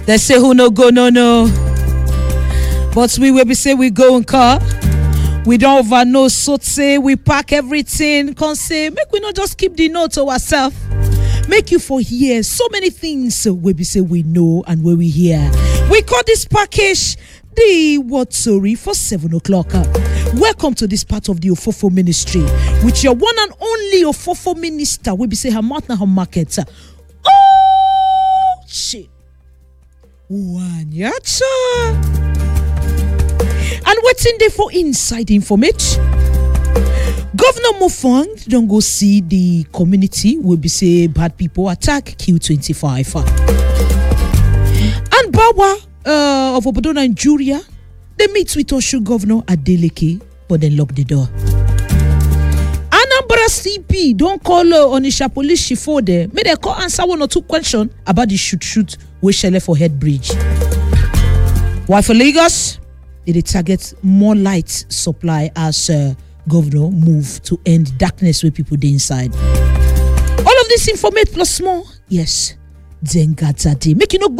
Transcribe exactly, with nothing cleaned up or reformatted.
They say who no go, no, no. But we will be say we go in car. We don't over know, so say we pack everything. Can say, make we not just keep the note to ourselves. Make you for hear so many things we be say we know and where we hear. We call this package the What Story for seven o'clock. Welcome to this part of the Ofofo ministry with your one and only Ofofo minister. We be say her mouth na her market. Oh shit. Wanyacha. And what's in there for inside information? Governor Mofang don't go see the community will be say bad people attack Q twenty-five. And Bawa uh, of Obodo, Nigeria, they meet with Oshu Governor Adeleke, but then lock the door. Anambra C P don't call uh, Onisha police she for there. May they call answer one or two questions about the shoot shoot we shell for head bridge. Why for Lagos? It targets more light supply as uh, governor move to end darkness where people dey inside. All of this information plus more, yes, then Gadzade. Make you know.